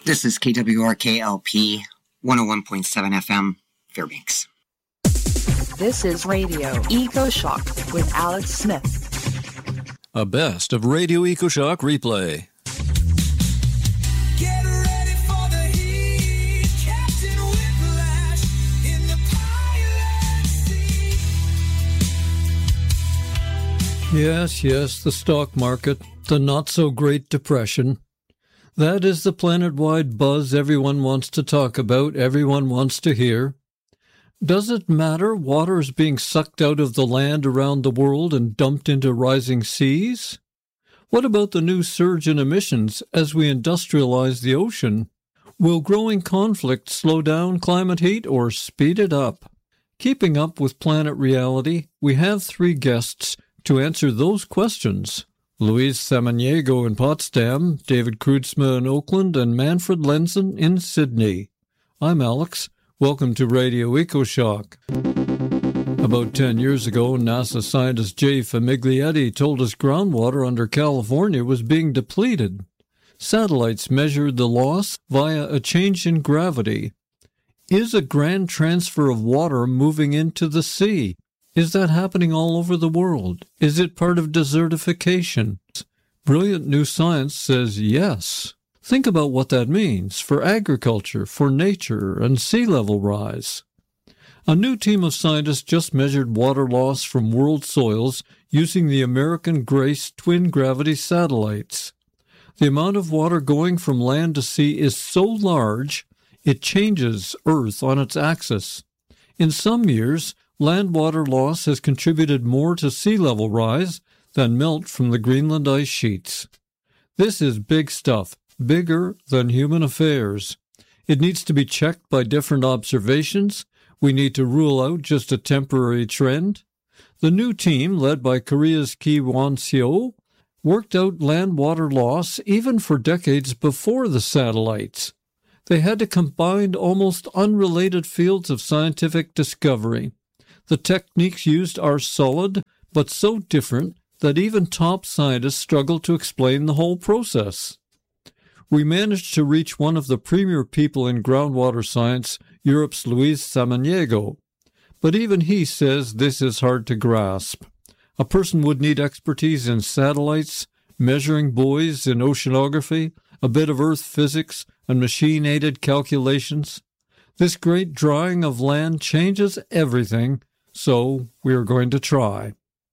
This is KWRK-LP 101.7 FM, Fairbanks. This is Radio EcoShock with Alex Smith. A best of Radio EcoShock replay. Get ready for the heat, Captain Whiplash in the pilot seat. Yes, the stock market, the not-so-great depression. That is the planet-wide buzz everyone wants to talk about, everyone wants to hear. Does it matter water is being sucked out of the land around the world and dumped into rising seas? What about the new surge in emissions as we industrialize the ocean? Will growing conflict slow down climate heat or speed it up? Keeping up with planet reality, we have three guests to answer those questions. Luis Samaniego in Potsdam, David Kreutzma in Oakland, and Manfred Lenzen in Sydney. I'm Alex. Welcome to Radio EcoShock. About 10 years ago, NASA scientist Jay Famiglietti told us groundwater under California was being depleted. Satellites measured the loss via a change in gravity. Is a grand transfer of water moving into the sea? Is that happening all over the world? Is it part of desertification? Brilliant new science says yes. Think about what that means for agriculture, for nature, and sea level rise. A new team of scientists just measured water loss from world soils using the American Grace twin gravity satellites. The amount of water going from land to sea is so large, it changes Earth on its axis. In some years, land water loss has contributed more to sea level rise than melt from the Greenland ice sheets. This is big stuff, bigger than human affairs. It needs to be checked by different observations. We need to rule out just a temporary trend. The new team, led by Korea's Ki Won-seo, worked out land water loss even for decades before the satellites. They had to combine almost unrelated fields of scientific discovery. The techniques used are solid, but so different that even top scientists struggle to explain the whole process. We managed to reach one of the premier people in groundwater science, Europe's Luis Samaniego. But even he says this is hard to grasp. A person would need expertise in satellites, measuring buoys in oceanography, a bit of earth physics, and machine-aided calculations. This great drying of land changes everything, so we are going to try.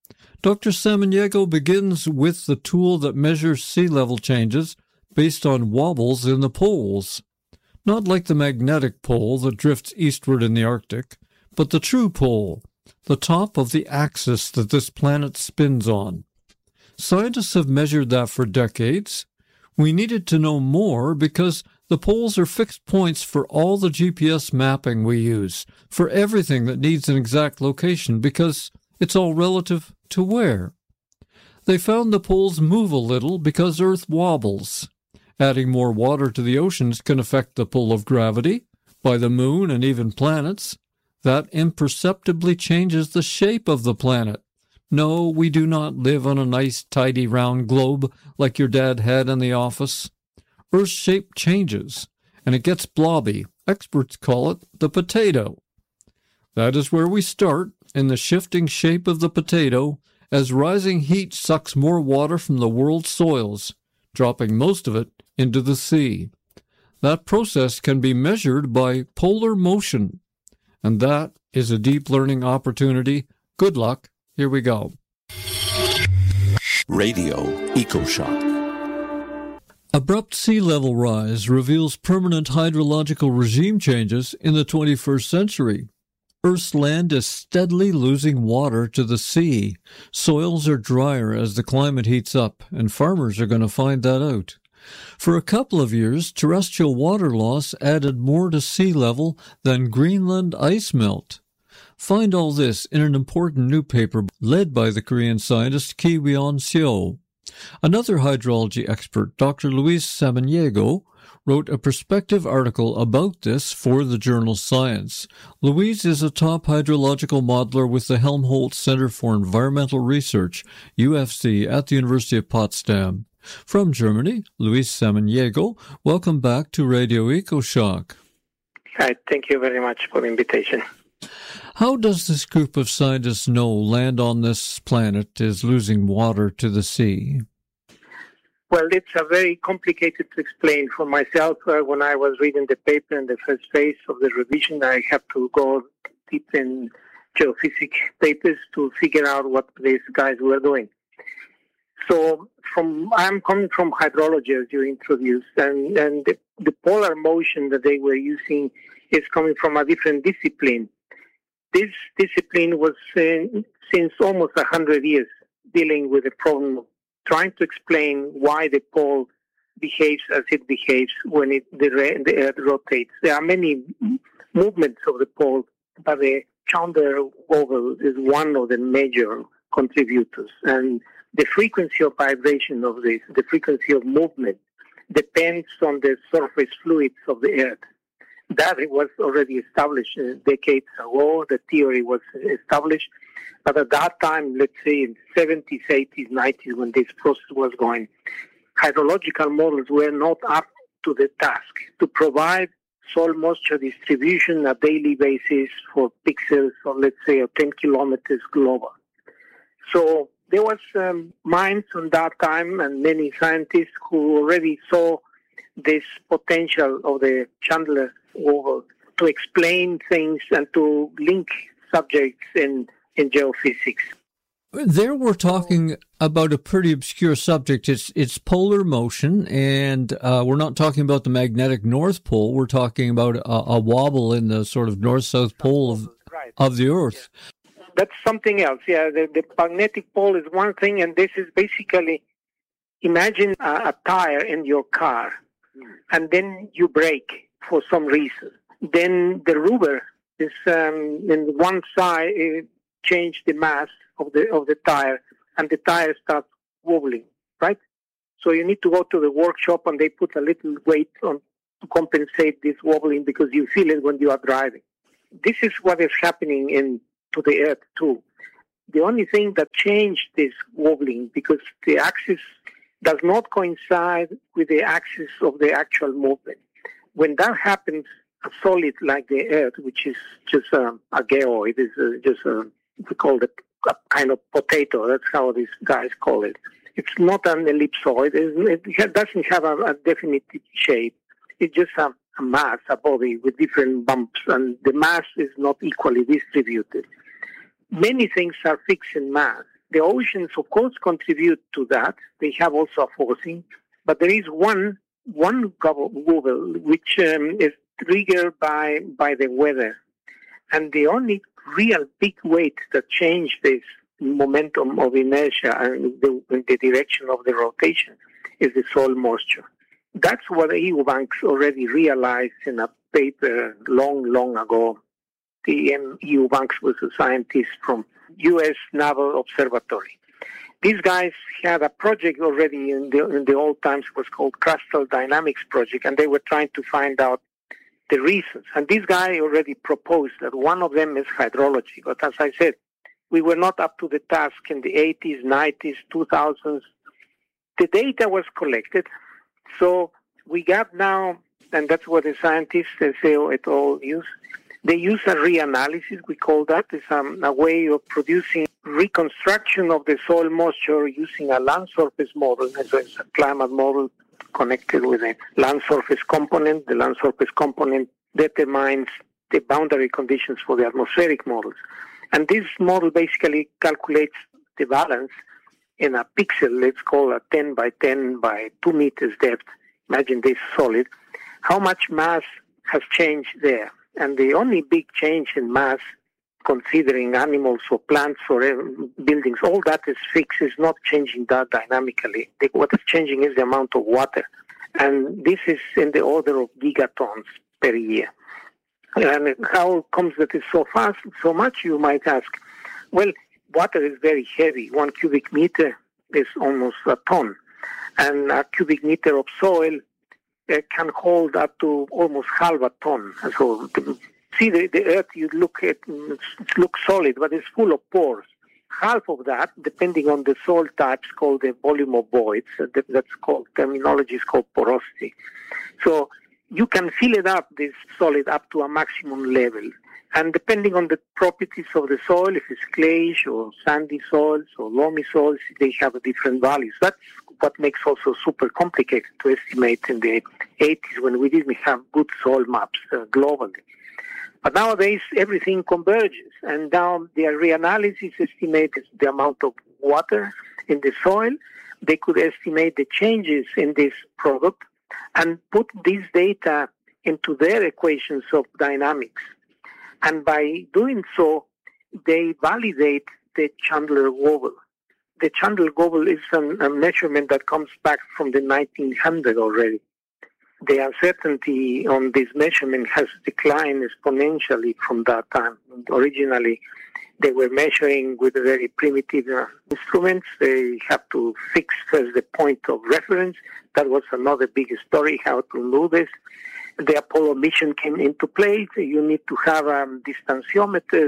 Dr. Samaniego begins with the tool that measures sea level changes based on wobbles in the poles. Not like the magnetic pole that drifts eastward in the Arctic, but the true pole, the top of the axis that this planet spins on. Scientists have measured that for decades. We needed to know more because the poles are fixed points for all the GPS mapping we use, for everything that needs an exact location, because it's all relative to where. They found the poles move a little because Earth wobbles. Adding more water to the oceans can affect the pull of gravity by the moon and even planets. That imperceptibly changes the shape of the planet. No, we do not live on a nice, tidy, round globe like your dad had in the office. Earth's shape changes, and it gets blobby. Experts call it the potato. That is where we start, in the shifting shape of the potato, as rising heat sucks more water from the world's soils, dropping most of it into the sea. That process can be measured by polar motion, and that is a deep learning opportunity. Good luck. Here we go. Radio EcoShock. Abrupt sea level rise reveals permanent hydrological regime changes in the 21st century. Earth's land is steadily losing water to the sea. Soils are drier as the climate heats up, and farmers are going to find that out. For a couple of years, terrestrial water loss added more to sea level than Greenland ice melt. Find all this in an important new paper led by the Korean scientist Ki Won-seo. Another hydrology expert, Dr. Luis Samaniego, wrote a perspective article about this for the journal Science. Luis is a top hydrological modeler with the Helmholtz Center for Environmental Research, UFC, at the University of Potsdam. From Germany, Luis Samaniego, welcome back to Radio EcoShock. Hi, thank you very much for the invitation. How does this group of scientists know land on this planet is losing water to the sea? Well, it's a very complicated to explain for myself. When I was reading the paper in the first phase of the revision, I have to go deep in geophysics papers to figure out what these guys were doing. So I'm coming from hydrology, as you introduced, and the polar motion that they were using is coming from a different discipline. This discipline was since almost 100 years dealing with the problem of trying to explain why the pole behaves as it behaves when the Earth rotates. There are many movements of the pole, but the Chandler oval is one of the major contributors. And the frequency of vibration of this, the frequency of movement, depends on the surface fluids of the Earth. That it was already established decades ago. The theory was established. But at that time, let's say in 70s, 80s, 90s, when this process was going, hydrological models were not up to the task to provide soil moisture distribution on a daily basis for pixels of, let's say, 10 kilometers global. So there was minds on that time and many scientists who already saw this potential of the Chandler oval to explain things and to link subjects in geophysics. There we're talking about a pretty obscure subject. It's polar motion, and we're not talking about the magnetic North Pole. We're talking about a wobble in the sort of north-south pole of the Earth. Yeah. That's something else. Yeah, the magnetic pole is one thing, and this is basically, imagine a tire in your car, and then you brake for some reason. Then the rubber is in one side, it change the mass of the tire, and the tire starts wobbling, right? So you need to go to the workshop, and they put a little weight on to compensate this wobbling because you feel it when you are driving. This is what is happening to the Earth too. The only thing that changed this wobbling, because the axis does not coincide with the axis of the actual movement. When that happens, a solid like the Earth, which is just a geoid, is we call it a kind of potato. That's how these guys call it. It's not an ellipsoid. It doesn't have a definite shape. It's just a mass, a body with different bumps, and the mass is not equally distributed. Many things are fixed in mass. The oceans, of course, contribute to that. They have also a forcing, but there is one wobble which is triggered by the weather, and the only real big weight that changed this momentum of inertia and the direction of the rotation is the soil moisture. That's what Eubanks already realized in a paper long ago. Eubanks was a scientist from U.S. Naval Observatory. These guys had a project already in the old times. It was called Crustal Dynamics Project, and they were trying to find out the reasons. And this guy already proposed that one of them is hydrology. But as I said, we were not up to the task in the 80s, 90s, 2000s. The data was collected. So we got now, and that's what the scientists say it all use. They use a reanalysis, we call that. It's a way of producing reconstruction of the soil moisture using a land surface model. So it's a climate model connected with a land surface component. The land surface component determines the boundary conditions for the atmospheric models. And this model basically calculates the balance in a pixel, let's call a 10 by 10 by 2 meters depth. Imagine this solid. How much mass has changed there? And the only big change in mass, considering animals or plants or buildings, all that is fixed, is not changing that dynamically. What is changing is the amount of water. And this is in the order of gigatons per year. And how comes that it's so fast, so much, you might ask? Well, water is very heavy. 1 cubic meter is almost a ton. And a cubic meter of soil can hold up to almost half a ton. So see the earth, you look at, it looks solid, but it's full of pores. half of that, depending on the soil types, called the volume of voids. That's called, terminology is called porosity. So you can fill it up, this solid, up to a maximum level. And depending on the properties of the soil, if it's clayish or sandy soils or loamy soils, they have different values. That's what makes also super complicated to estimate in the 80s when we didn't have good soil maps globally. But nowadays, everything converges, and now their reanalysis estimates the amount of water in the soil. They could estimate the changes in this product and put this data into their equations of dynamics. And by doing so, they validate the Chandler-Goebel. The Chandler-Goebel is a measurement that comes back from the 1900 already. The uncertainty on this measurement has declined exponentially from that time. Originally, they were measuring with very primitive instruments. They have to fix first the point of reference. That was another big story, how to do this. The Apollo mission came into play. You need to have distanciometers,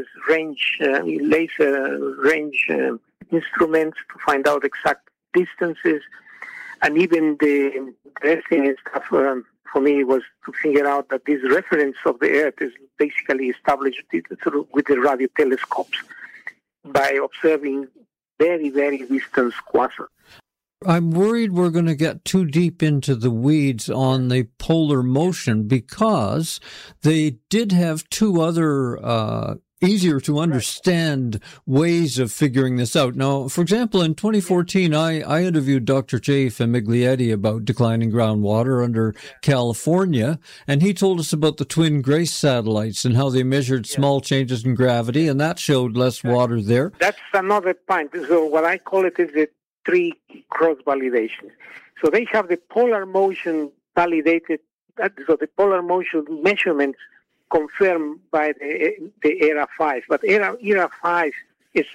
laser range instruments to find out exact distances. And even the interesting stuff for me was to figure out that this reference of the Earth is basically established with the radio telescopes by observing very, very distant quasars. I'm worried we're going to get too deep into the weeds on the polar motion because they did have two other easier to understand ways of figuring this out. Now, for example, in 2014, I interviewed Dr. Jay Famiglietti about declining groundwater under California, and he told us about the twin GRACE satellites and how they measured small changes in gravity, and that showed less water there. That's another point. So what I call it is the three cross-validations. So they have the polar motion validated, so the polar motion measurements confirmed by the ERA 5. But ERA 5 is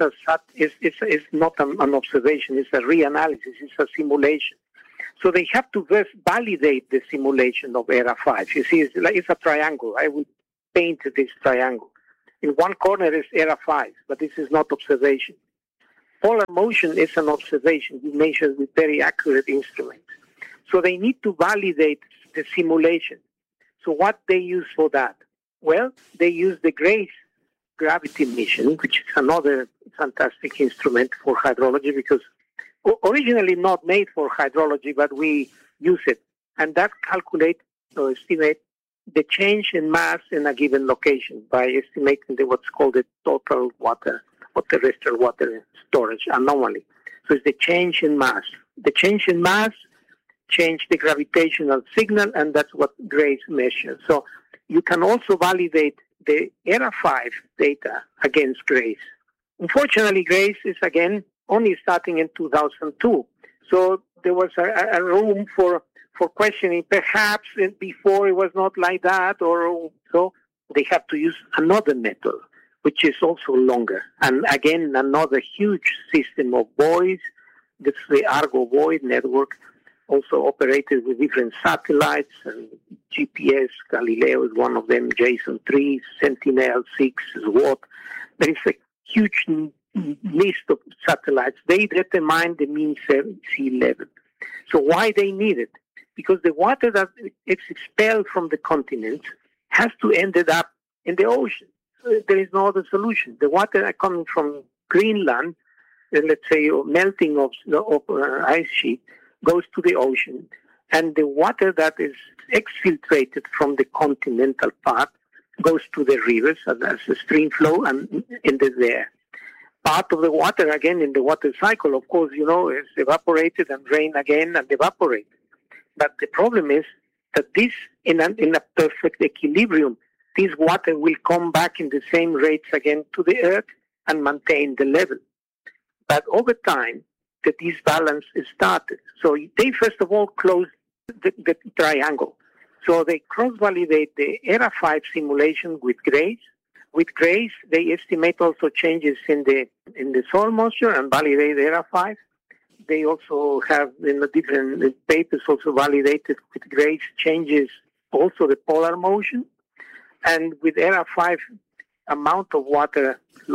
not an observation, it's a reanalysis, it's a simulation. So they have to first validate the simulation of ERA 5. You see, it's a triangle. I will paint this triangle. In one corner is ERA 5, but this is not observation. Polar motion is an observation. You measure with very accurate instruments. So they need to validate the simulation. So what they use for that? Well, they use the GRACE gravity mission, which is another fantastic instrument for hydrology because originally not made for hydrology, but we use it. And that calculates or estimates the change in mass in a given location by estimating what's called the total water or terrestrial water storage anomaly. So it's the change in mass. The change in mass change the gravitational signal, and that's what GRACE measures. So you can also validate the ERA 5 data against GRACE. Unfortunately, GRACE is, again, only starting in 2002. So there was a room for questioning. Perhaps before it was not like that, or so they have to use another method, which is also longer. And again, another huge system of buoys. That's the Argo buoy network, also operated with different satellites, and GPS, Galileo is one of them, Jason 3, Sentinel-6, SWOT. There is a huge list of satellites. They determine the mean sea level. So why they need it? Because the water that is expelled from the continent has to end up in the ocean. There is no other solution. The water coming from Greenland, let's say melting of ice sheet, goes to the ocean. And the water that is exfiltrated from the continental part goes to the rivers as a stream flow and ended there. Part of the water, again, in the water cycle, of course, is evaporated and drained again and evaporated. But the problem is that this, in a perfect equilibrium, this water will come back in the same rates again to the earth and maintain the level. But over time, the disbalance is started. So they first of all close the triangle. So they cross-validate the ERA 5 simulation with GRACE. With GRACE, they estimate also changes in the soil moisture and validate ERA 5. They also have in the different papers also validated with GRACE changes also the polar motion. And with ERA 5, amount of water lost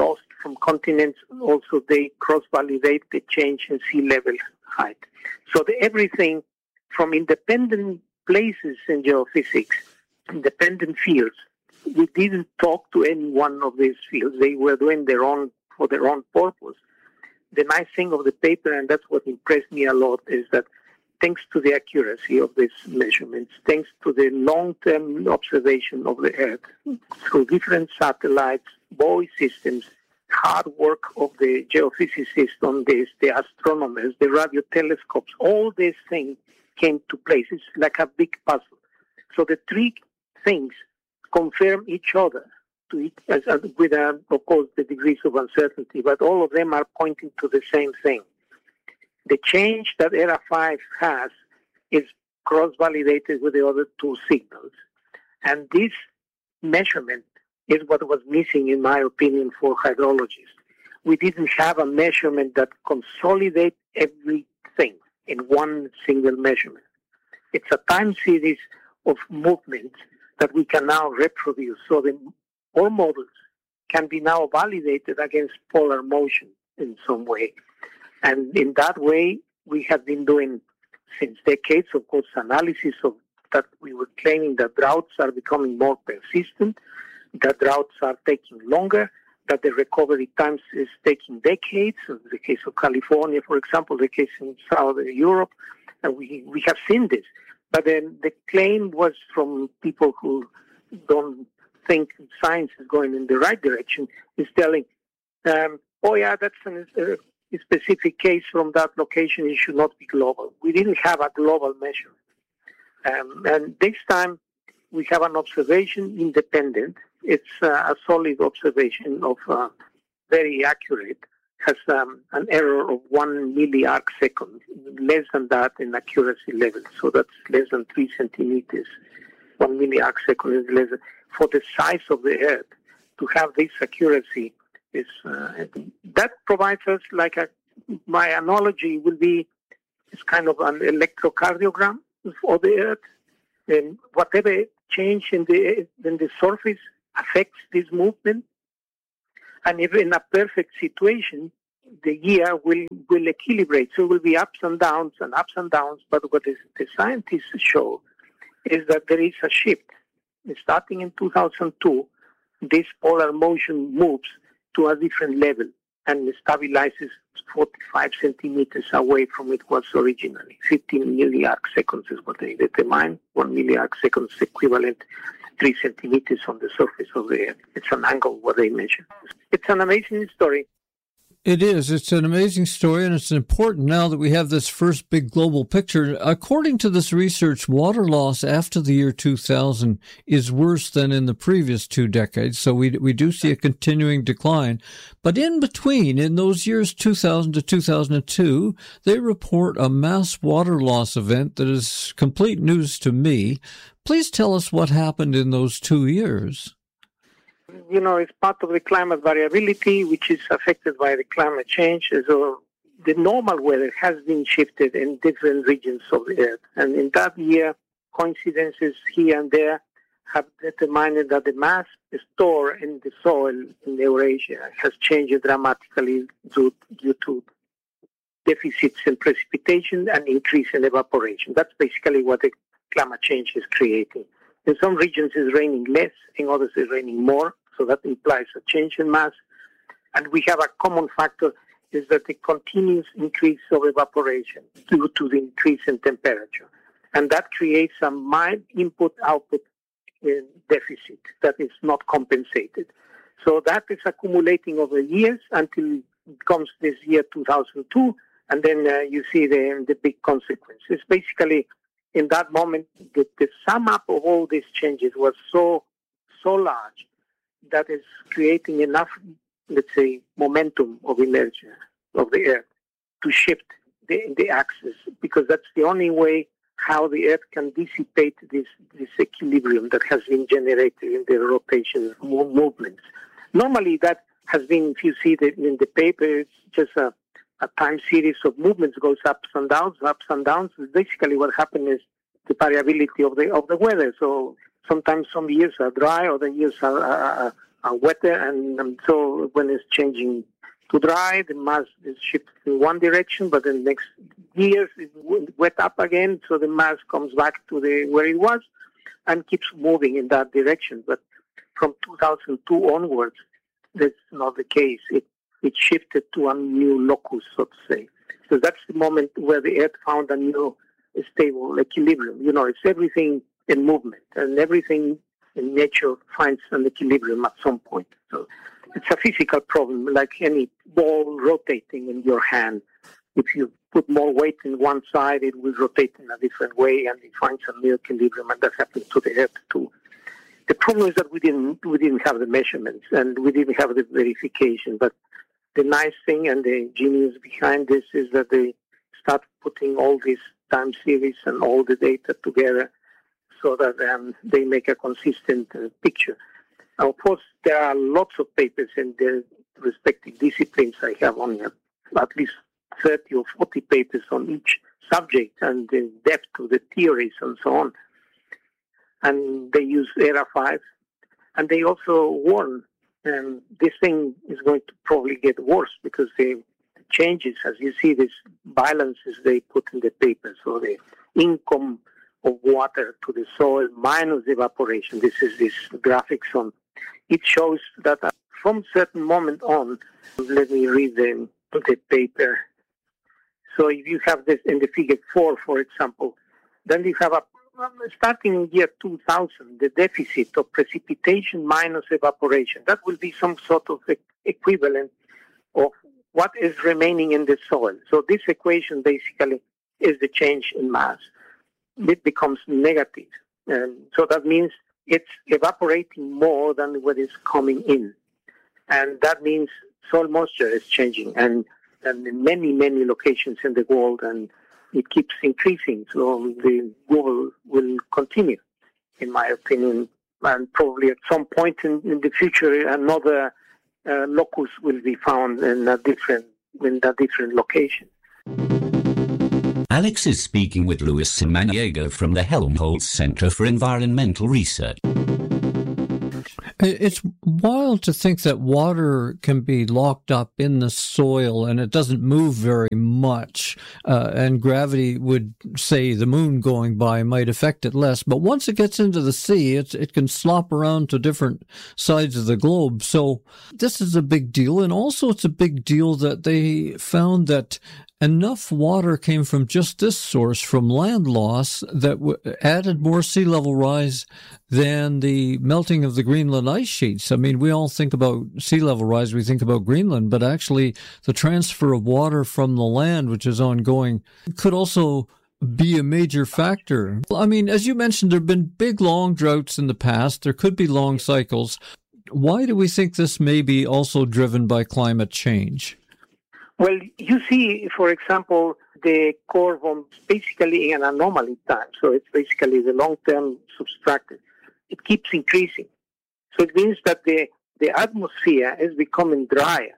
from continents, also they cross-validate the change in sea level height. So everything from independent places in geophysics, independent fields, we didn't talk to any one of these fields. They were doing for their own purpose. The nice thing of the paper, and that's what impressed me a lot, is that thanks to the accuracy of these measurements, thanks to the long-term observation of the Earth through different satellites, buoy systems, hard work of the geophysicists on this, the astronomers, the radio telescopes, all these things came to place. It's like a big puzzle. So the three things confirm each other with, of course, the degrees of uncertainty, but all of them are pointing to the same thing. The change that ERA 5 has is cross-validated with the other two signals. And this measurement is what was missing, in my opinion, for hydrologists. We didn't have a measurement that consolidates everything in one single measurement. It's a time series of movements that we can now reproduce. So all models can be now validated against polar motion in some way. And in that way, we have been doing since decades, of course, analysis of that. We were claiming that droughts are becoming more persistent, that droughts are taking longer, that the recovery times is taking decades. In the case of California, for example, the case in Southern Europe, and we have seen this. But then the claim was from people who don't think science is going in the right direction, is telling, oh yeah, that's a specific case from that location, it should not be global. We didn't have a global measure. And this time we have an observation independent. It's a solid observation of very accurate, has an error of 1 milliarc second, less than that in accuracy level. So that's less than 3 centimeters. 1 milliarc second is less than, for the size of the Earth, to have this accuracy is that provides us like my analogy will be, it's kind of an electrocardiogram for the Earth, and whatever change in the surface affects this movement. And if in a perfect situation, the year will equilibrate. So it will be ups and downs. But what the scientists show is that there is a shift. Starting in 2002, this polar motion moves to a different level and stabilizes 45 centimeters away from it was originally. 15 milliarc seconds is what they determine. 1 milliarc seconds equivalent 3 centimeters on the surface of the Earth. It's an angle what they measure. It's an amazing story. It is. It's an amazing story, and it's important now that we have this first big global picture. According to this research, water loss after the year 2000 is worse than in the previous 2 decades, so we do see a continuing decline. But in between, in those years 2000 to 2002, they report a mass water loss event that is complete news to me. Please tell us what happened in those 2 years. You know, it's part of the climate variability, which is affected by the climate change. So the normal weather has been shifted in different regions of the Earth. And in that year, coincidences here and there have determined that the mass stored in the soil in Eurasia has changed dramatically due to deficits in precipitation and increase in evaporation. That's basically what the climate change is creating. In some regions it's raining less, in others it's raining more, so that implies a change in mass. And we have a common factor, is that the continuous increase of evaporation due to the increase in temperature. And that creates a mild input-output deficit that is not compensated. So that is accumulating over years until it comes this year 2002, and then you see the big consequences. Basically, in that moment, the sum up of all these changes was so large that is creating enough, let's say, momentum of inertia of the Earth to shift the axis, because that's the only way how the Earth can dissipate this equilibrium that has been generated in the rotation movements. Normally, that has been, if you see it in the paper, it's just a time series of movements, goes ups and downs. Basically, what happened is the variability of the weather. So sometimes some years are dry, other years are wetter, and so when it's changing to dry, the mass is shifted in one direction, but then next years it wet up again, so the mass comes back to where it was and keeps moving in that direction. But from 2002 onwards, that's not the case. It shifted to a new locus, so to say. So that's the moment where the Earth found a new stable equilibrium. It's everything in movement, and everything in nature finds an equilibrium at some point. So it's a physical problem, like any ball rotating in your hand. If you put more weight in one side, it will rotate in a different way, and it finds a new equilibrium, and that happens to the Earth too. The problem is that we didn't have the measurements, and we didn't have the verification. But the nice thing and the genius behind this is that they start putting all these time series and all the data together so that they make a consistent picture. Now, of course, there are lots of papers in the respective disciplines. I have only at least 30 or 40 papers on each subject and the depth of the theories and so on. And they use ERA 5. And they also warn this thing is going to probably get worse because the changes, as you see, these balances they put in the paper. So the income of water to the soil minus evaporation. This is this graphics on. It shows that from certain moment on, let me read the paper. So if you have this in the figure 4, for example, then you have starting in year 2000, the deficit of precipitation minus evaporation. That will be some sort of equivalent of what is remaining in the soil. So this equation basically is the change in mass. It becomes negative. So that means it's evaporating more than what is coming in. And that means soil moisture is changing and in many, many locations in the world, and it keeps increasing. So the war will continue, in my opinion, and probably at some point in the future, another locus will be found in a different location. Alex is speaking with Luis Samaniego from the Helmholtz Center for Environmental Research. It's wild to think that water can be locked up in the soil and it doesn't move very much. And gravity would say the moon going by might affect it less. But once it gets into the sea, it can slop around to different sides of the globe. So this is a big deal. And also it's a big deal that they found that enough water came from just this source, from land loss, that added more sea level rise than the melting of the Greenland ice sheets. I mean, we all think about sea level rise, we think about Greenland, but actually the transfer of water from the land, which is ongoing, could also be a major factor. I mean, as you mentioned, there have been big, long droughts in the past. There could be long cycles. Why do we think this may be also driven by climate change? Well, you see, for example, the curve on basically an anomaly time. So it's basically the long-term subtracted. It keeps increasing. So it means that the atmosphere is becoming drier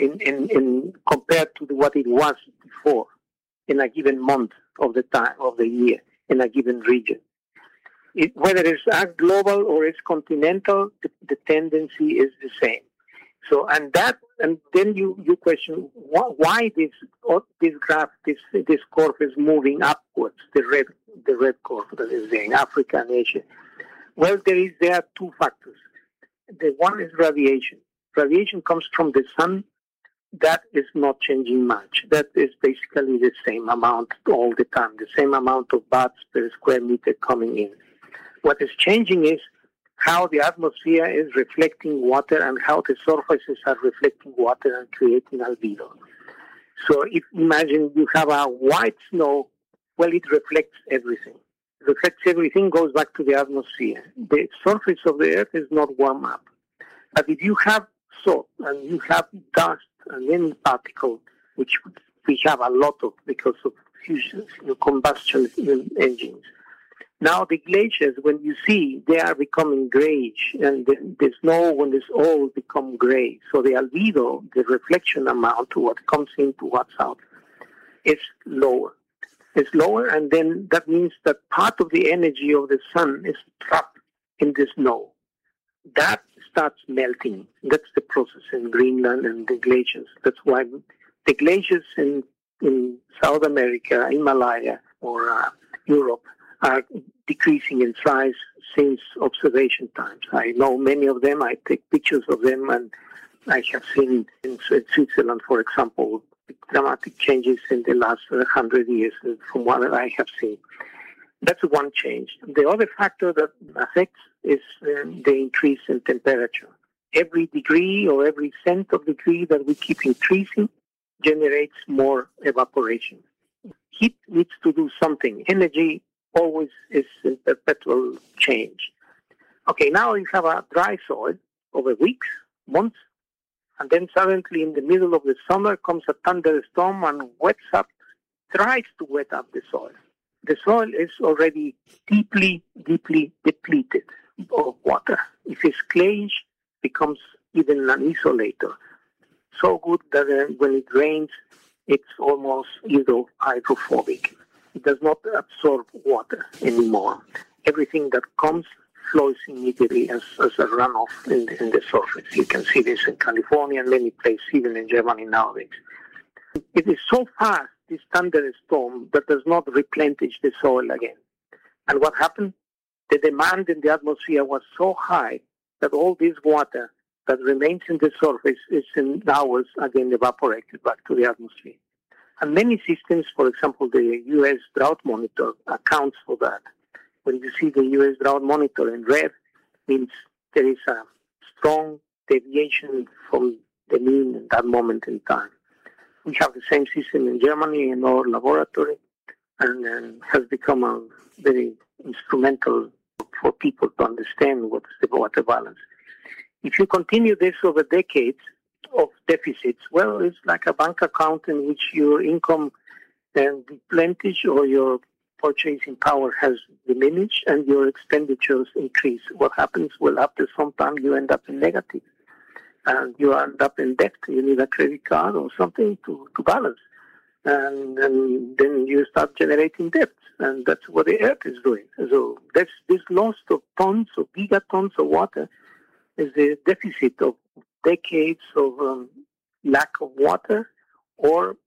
in compared to what it was before in a given month of the time of the year in a given region. Whether it's global or it's continental, the tendency is the same. So, and then you question why this graph, this curve is moving upwards, the red curve that is there in Africa and Asia. Well, there are two factors. The one is radiation. Radiation comes from the sun. That is not changing much. That is basically the same amount all the time, the same amount of watts per square meter coming in. What is changing is how the atmosphere is reflecting water and how the surfaces are reflecting water and creating albedo. So if imagine you have a white snow, well, it reflects everything. It reflects everything, goes back to the atmosphere. The surface of the earth is not warm up. But if you have salt and you have dust and any particle, which we have a lot of because of fusion, combustion engines, now the glaciers, when you see, they are becoming grayish, and the snow, when it's all become gray. So the albedo, the reflection amount to what comes in to what's out, is lower. It's lower, and then that means that part of the energy of the sun is trapped in the snow. that starts melting. That's the process in Greenland and the glaciers. That's why the glaciers in South America, Himalaya, or Europe are decreasing in size since observation times. I know many of them. I take pictures of them, and I have seen in Switzerland, for example, dramatic changes in the last 100 years from what I have seen. That's one change. The other factor that affects is the increase in temperature. Every degree or every cent of degree that we keep increasing generates more evaporation. Heat needs to do something. Energy always is in perpetual change. Okay, now you have a dry soil over weeks, months, and then suddenly in the middle of the summer comes a thunderstorm and tries to wet up the soil. The soil is already deeply, deeply depleted of water. If it's clayish, it becomes even an insulator. So good that when it rains, it's almost hydrophobic. It does not absorb water anymore. Everything that comes flows immediately as a runoff in the surface. You can see this in California and many places, even in Germany nowadays. It is so fast, this thunderstorm, that does not replenish the soil again. And what happened? The demand in the atmosphere was so high that all this water that remains in the surface is in hours again evaporated back to the atmosphere. And many systems, for example, the U.S. Drought Monitor accounts for that. When you see the U.S. Drought Monitor in red, means there is a strong deviation from the mean in that moment in time. We have the same system in Germany in our laboratory, and has become a very instrumental for people to understand what is the water balance. If you continue this over decades of deficits, well, it's like a bank account in which your income and replenish or your purchasing power has diminished and your expenditures increase. What happens? Well, after some time, you end up in negative. And you end up in debt. You need a credit card or something to balance. And then you start generating debt. And that's what the earth is doing. So that's this loss of tons or gigatons of water is the deficit of decades of lack of water or